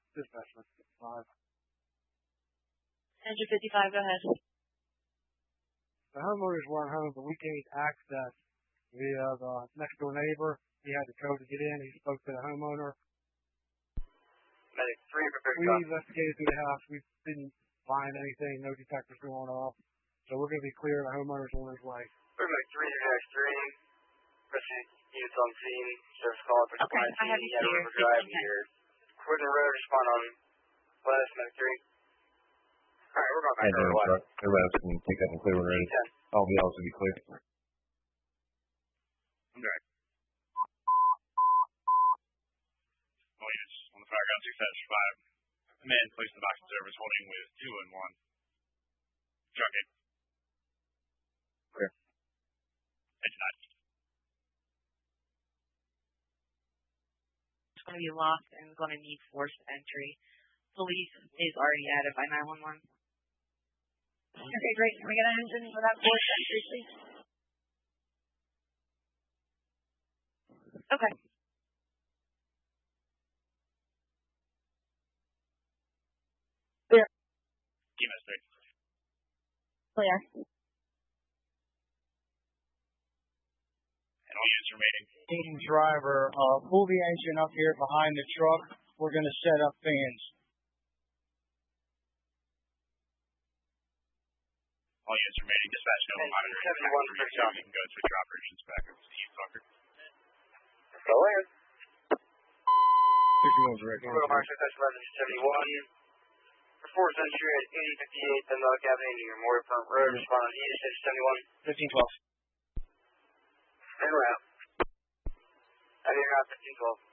Dispatch 55. Engine 55, go ahead. The homeowners weren't home, but we gained access via the next door neighbor. He had the code to get in. He spoke to the homeowner. Medic 3, prepare to We investigated through the house. We didn't find anything. No detectors going off. So we're going to be clear. The homeowner's on his way. Medic 3-3. Rescue units on scene. Service call for okay, I have you clear. Drive here. Coordinate road, respond on west, Medic 3. Alright, we're going back to the west. Everybody else can take that and clear when ready. I'll be able to be clear. Okay. All units on the fire ground 6-5. Man placed in the box of service holding with 2 and 1. Truck it. Clear. Engine 9. It's going to be locked and going to need forced entry. Police is already added by 911. Okay, great. Can we get an engine for that forced entry, please? Okay. Clear. EMS 3. Clear. And all units remaining. Driver, pull the engine up here behind the truck. We're going to set up fans. All units remaining. Dispatch no monitoring. 71 for you can go to the operations back up to Steve Tucker. Go in. 61's right. March 71. For forced entry at 8058 Dunlop Avenue near Morpont Road. Respond on ES 71. 1512. En route. Out of your route 1512.